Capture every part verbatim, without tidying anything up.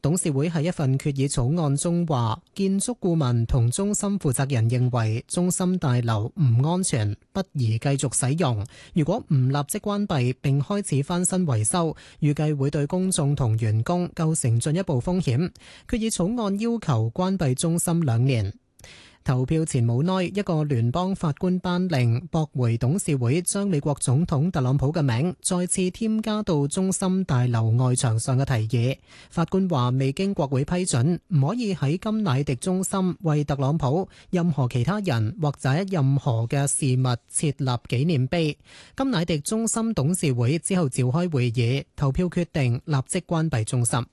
董事會喺一份決議草案中話，建築顧問同中心負責人認為中心大樓唔安全，不宜繼續使用。如果唔立即關閉並開始翻新維修，預計會對公眾同員工構成進一步風險。決議草案要求關閉中心兩年。投票前冇耐，一個聯邦法官頒令駁回董事會將美國總統特朗普嘅名再次添加到中心大樓外牆上嘅提議。法官話未經國會批准，唔可以喺甘迺迪中心為特朗普、任何其他人或者任何嘅事物設立紀念碑。甘迺迪中心董事會之後召開會議，投票決定立即關閉中心。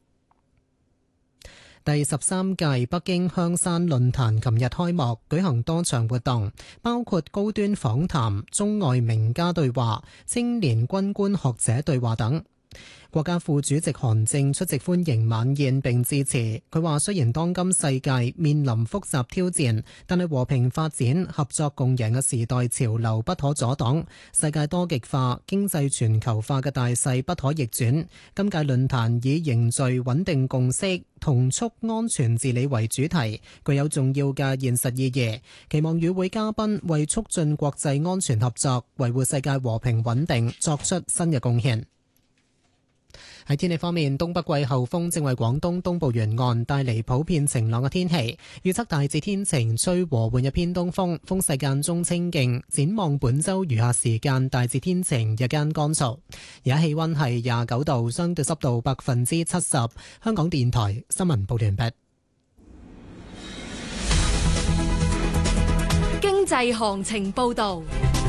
第十三屆北京香山論壇琴日開幕，舉行多場活動，包括高端訪談、中外名家對話、青年軍官學者對話等。國家副主席韓正出席歡迎晚宴並致辭，佢話雖然當今世界面臨複雜挑戰，但係和平發展、合作共贏嘅時代潮流不可阻擋，世界多極化、經濟全球化嘅大勢不可逆轉。今屆論壇以凝聚穩定共識、同促安全治理為主題，具有重要嘅現實意義，期望與會嘉賓為促進國際安全合作、維護世界和平穩定作出新嘅貢獻。喺天氣方面，東北季候風正為廣東東部沿岸帶嚟普遍晴朗嘅天氣，預測大致天晴，吹和緩嘅偏東風，風勢間中清勁。展望本週餘下時間大致天晴，日間乾燥。而家氣溫係廿九度，相對濕度百分之七十。香港電台新聞報道完畢。 經濟行情報道。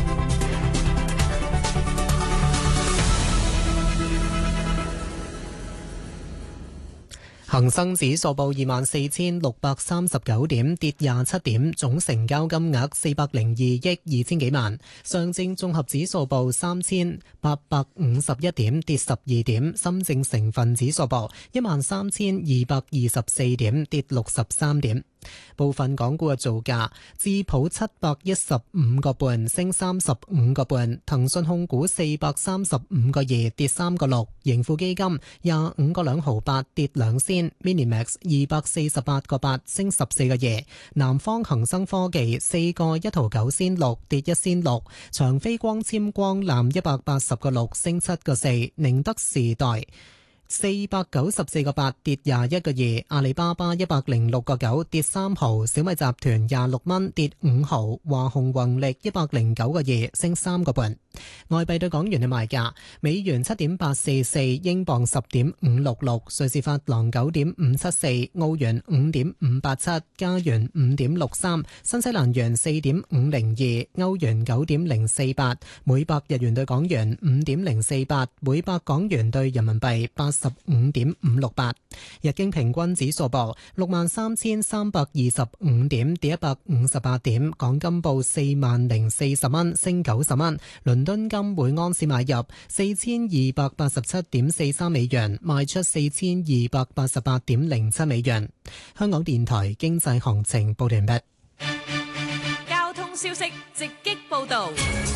恒生指數報二萬四千六百三十九點，跌廿七點，總成交金額四百零二億二千幾萬。上證綜合指數報三千八百五十一點，跌十二點。深證成分指數報一萬三千二百二十四點，跌六十三點。部分港股嘅造價：智普七百一十五個半升三十五個半，騰訊控股四百三十五個二跌三個六，盈富基金廿五個兩毫八跌兩仙 ，Minimax 二百四十八個八升十四個二，南方恒生科技四個一毫九仙六跌一仙六，長飛光纖光纜一百八十個六升七個四，寧德時代四百九十四個八跌廿一個二，阿里巴巴一百零六個九跌三毫，小米集團廿六蚊跌五毫，華虹宏力一百零九個二升三個半。外幣對港元嘅賣價：美元七點八四四，英鎊十點五六六，瑞士法郎九點五七四，澳元五點五八七，加元五點六三，新西蘭元四點五零二，歐元九點零四八，每百日元對港元五點零四八，每百港元對人民幣八十五點五六八。日經平均指數報六萬三千三百二十五點，跌一百五十八點。港金報四萬零四十蚊，升九十蚊。倫敦金每盎司買入四千二百八十七點四三美元，賣出四千二百八十八點零七美元。香港電台經濟行情報完畢。 交通消息直擊報道。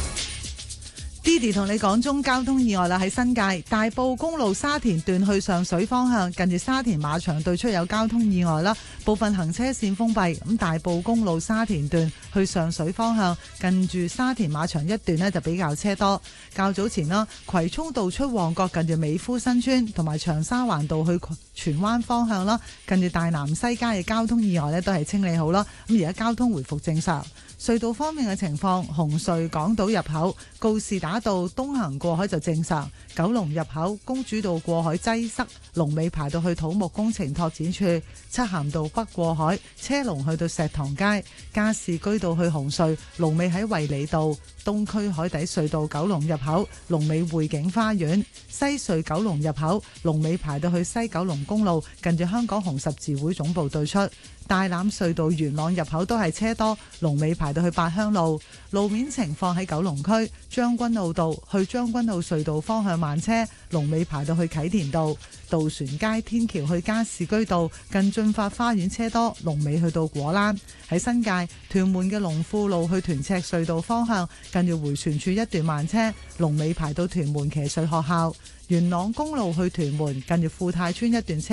Didi 同你講中交通意外啦，喺新界大埔公路沙田段去上水方向，近住沙田馬場對出有交通意外啦，部分行車線封閉。咁大埔公路沙田段去上水方向，近住沙田馬場一段呢就比較車多。較早前啦，葵涌道出旺角近住美孚新村，同埋長沙灣道去荃灣方向啦，近住大南西街嘅交通意外呢都係清理好啦。咁而家交通回復正常。隧道方面嘅情況，紅隧港島入口告士打道東行過海就正常，九龍入口公主道過海擠塞，龍尾排到去土木工程拓展處，漆咸道北過海車龍去到石塘街，加士居道去紅隧龍尾喺衛理道，東區海底隧道九龍入口龍尾匯景花園，西隧九龍入口龍尾排到去西九龍公路近住香港紅十字會總部對出，大欖隧道元朗入口都係車多，龍尾排到去八鄉路。路面情況喺九龍區將軍澳道去將軍澳隧道方向慢車，龍尾排到去啟田道。渡船街天橋去加士居道近駿發花園車多，龍尾去到果欄。喺新界屯門嘅龍富路去屯赤隧道方向，近住迴旋處一段慢車，龍尾排到屯門騎術學校。元朗公路去屯門近住富泰村一段車